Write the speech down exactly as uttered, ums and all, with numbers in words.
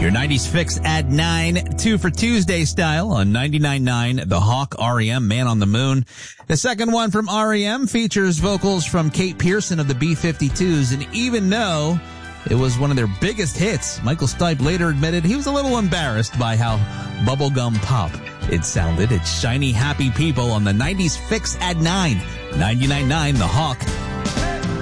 Your nineties fix at nine, two for Tuesday style on ninety-nine point nine The Hawk, R E M, Man on the Moon. The second one from R E M features vocals from Kate Pearson of the B fifty-twos, and even though it was one of their biggest hits, Michael Stipe later admitted he was a little embarrassed by how bubblegum pop it sounded. It's Shiny Happy People on the nineties fix at nine, ninety-nine point nine The Hawk.